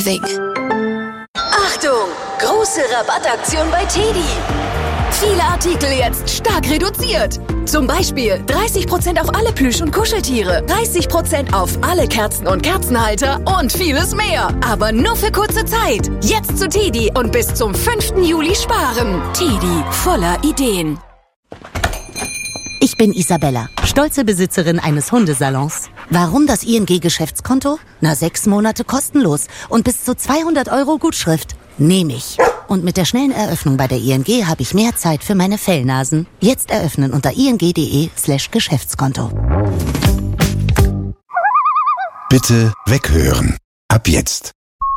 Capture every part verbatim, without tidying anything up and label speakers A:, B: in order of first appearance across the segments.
A: Leasing.
B: Achtung! Große Rabattaktion bei Teddy. Viele Artikel jetzt stark reduziert. Zum Beispiel dreißig Prozent auf alle Plüsch- und Kuscheltiere, dreißig Prozent auf alle Kerzen und Kerzenhalter und vieles mehr. Aber nur für kurze Zeit. Jetzt zu Teddy und bis zum fünften Juli sparen. Teddy, voller Ideen.
C: Ich bin Isabella, stolze Besitzerin eines Hundesalons. Warum das I N G-Geschäftskonto? Na, sechs Monate kostenlos und bis zu zweihundert Euro Gutschrift. Nehme ich. Und mit der schnellen Eröffnung bei der I N G habe ich mehr Zeit für meine Fellnasen. Jetzt eröffnen unter ing.de slash Geschäftskonto.
D: Bitte weghören. Ab jetzt.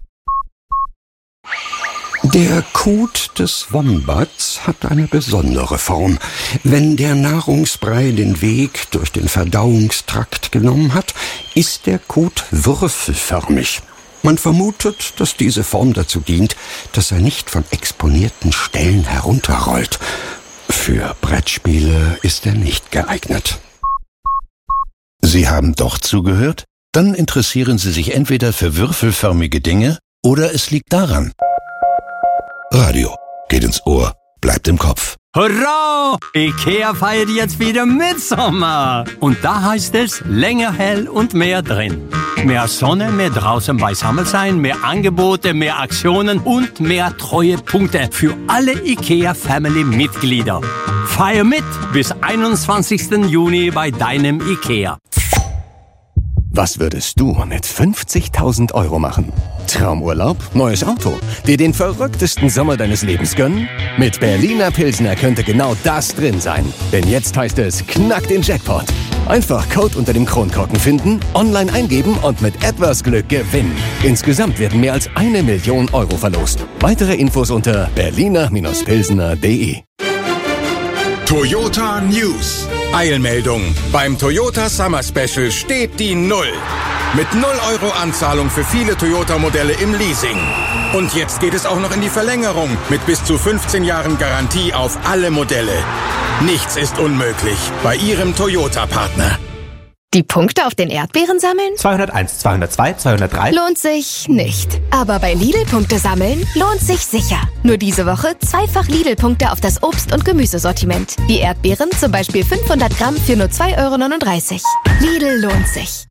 D: Der Kot des Wombats hat eine besondere Form. Wenn der Nahrungsbrei den Weg durch den Verdauungstrakt genommen hat, ist der Kot würfelförmig. Man vermutet, dass diese Form dazu dient, dass er nicht von exponierten Stellen herunterrollt. Für Brettspiele ist er nicht geeignet.
E: Sie haben doch zugehört? Dann interessieren Sie sich entweder für würfelförmige Dinge oder es liegt daran. Radio geht ins Ohr, bleibt im Kopf.
F: Hurra! IKEA feiert jetzt wieder Mitsommer. Und da heißt es länger hell und mehr drin. Mehr Sonne, mehr draußen beisammen sein, mehr Angebote, mehr Aktionen und mehr Treuepunkte für alle IKEA-Family-Mitglieder. Feier mit bis einundzwanzigsten Juni bei deinem IKEA.
G: Was würdest du mit fünfzigtausend Euro machen? Traumurlaub? Neues Auto? Dir den verrücktesten Sommer deines Lebens gönnen? Mit Berliner Pilsner könnte genau das drin sein. Denn jetzt heißt es, knack den Jackpot. Einfach Code unter dem Kronkorken finden, online eingeben und mit etwas Glück gewinnen. Insgesamt werden mehr als eine Million Euro verlost. Weitere Infos unter berliner Pilsner punkt de.
H: Toyota News. Eilmeldung. Beim Toyota Summer Special steht die Null. Mit null Euro Anzahlung für viele Toyota-Modelle im Leasing. Und jetzt geht es auch noch in die Verlängerung mit bis zu fünfzehn Jahren Garantie auf alle Modelle. Nichts ist unmöglich bei Ihrem Toyota-Partner.
A: Die Punkte auf den Erdbeeren sammeln?
I: zweihunderteins, zweihundertzwei, zweihundertdrei.
A: Lohnt sich nicht. Aber bei Lidl-Punkte sammeln lohnt sich sicher. Nur diese Woche zweifach Lidl-Punkte auf das Obst- und Gemüsesortiment. Wie Erdbeeren, zum Beispiel fünfhundert Gramm für nur zwei Euro neununddreißig. Lidl lohnt sich.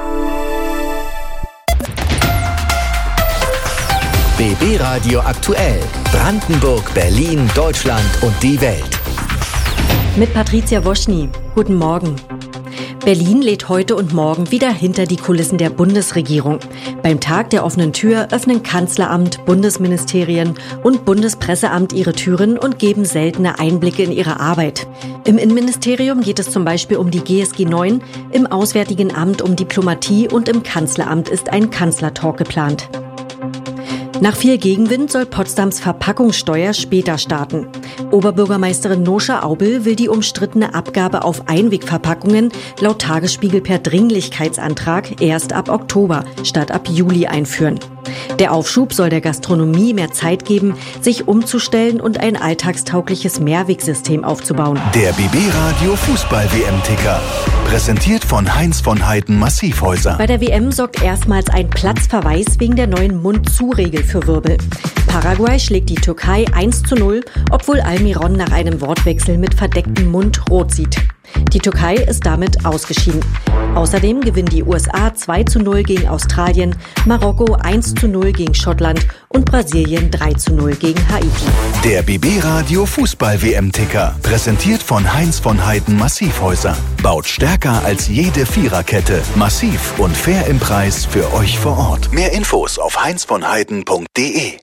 J: B B Radio aktuell. Brandenburg, Berlin, Deutschland und die Welt.
K: Mit Patricia Woschny. Guten Morgen. Berlin lädt heute und morgen wieder hinter die Kulissen der Bundesregierung. Beim Tag der offenen Tür öffnen Kanzleramt, Bundesministerien und Bundespresseamt ihre Türen und geben seltene Einblicke in ihre Arbeit. Im Innenministerium geht es zum Beispiel um die G S G neun, im Auswärtigen Amt um Diplomatie und im Kanzleramt ist ein Kanzlertalk geplant. Nach viel Gegenwind soll Potsdams Verpackungssteuer später starten. Oberbürgermeisterin Noscha Aubel will die umstrittene Abgabe auf Einwegverpackungen laut Tagesspiegel per Dringlichkeitsantrag erst ab Oktober statt ab Juli einführen. Der Aufschub soll der Gastronomie mehr Zeit geben, sich umzustellen und ein alltagstaugliches Mehrwegsystem aufzubauen.
L: Der B B Radio Fußball-W M-Ticker. Präsentiert von Heinz von Heiden Massivhäuser.
K: Bei der W M sorgt erstmals ein Platzverweis wegen der neuen Mund-zu-Regel für Wirbel. Paraguay schlägt die Türkei eins zu null, obwohl Almiron nach einem Wortwechsel mit verdecktem Mund rot sieht. Die Türkei ist damit ausgeschieden. Außerdem gewinnen die U S A zwei zu null gegen Australien, Marokko eins zu null gegen Schottland und Brasilien drei zu null gegen Haiti.
L: Der B B Radio Fußball-W M-Ticker. Präsentiert von Heinz von Heiden Massivhäuser. Baut stärker als jede Viererkette. Massiv und fair im Preis für euch vor Ort. Mehr Infos auf heinz von heiden punkt de.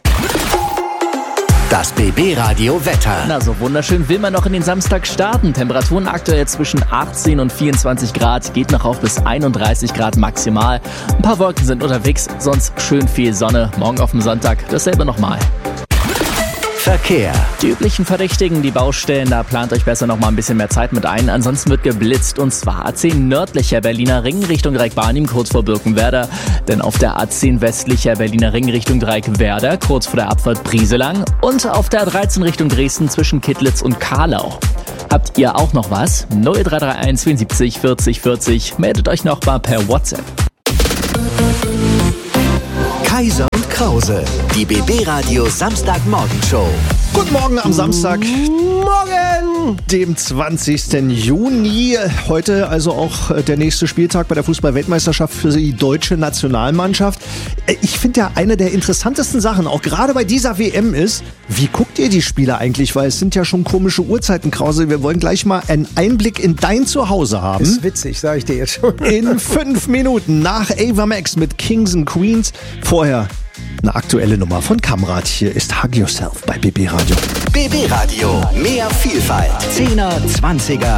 J: Das B B Radio Wetter.
M: Na, so wunderschön will man noch in den Samstag starten. Temperaturen aktuell zwischen achtzehn und vierundzwanzig Grad, geht noch auf bis einunddreißig Grad maximal. Ein paar Wolken sind unterwegs, sonst schön viel Sonne. Morgen auf dem Sonntag dasselbe nochmal.
J: Verkehr.
M: Die üblichen Verdächtigen, die Baustellen, da plant euch besser noch mal ein bisschen mehr Zeit mit ein. Ansonsten wird geblitzt und zwar A zehn nördlicher Berliner Ring Richtung Dreieck-Barnim kurz vor Birkenwerder. Denn auf der A zehn westlicher Berliner Ring Richtung Dreieck-Werder kurz vor der Abfahrt Brieselang und auf der A dreizehn Richtung Dresden zwischen Kittlitz und Karlau. Habt ihr auch noch was? null drei drei eins vierundsiebzig vierzig vierzig. Meldet euch noch mal per WhatsApp.
J: Kaiser und Krause. Die B B Radio Samstagmorgenshow.
N: Guten Morgen am Samstag. Morgen! Dem zwanzigsten Juni. Heute also auch der nächste Spieltag bei der Fußball-Weltmeisterschaft für die deutsche Nationalmannschaft. Ich finde ja, eine der interessantesten Sachen, auch gerade bei dieser W M ist, wie guckt ihr die Spiele eigentlich? Weil es sind ja schon komische Uhrzeiten, Krause. Wir wollen gleich mal einen Einblick in dein Zuhause haben.
O: Ist witzig, sage ich dir jetzt schon.
N: In fünf Minuten nach Ava Max mit Kings and Queens. Vorher eine aktuelle Nummer von Kamrat. Hier ist Hug Yourself bei B B Radio.
J: B B Radio, mehr Vielfalt. Zehner, Zwanziger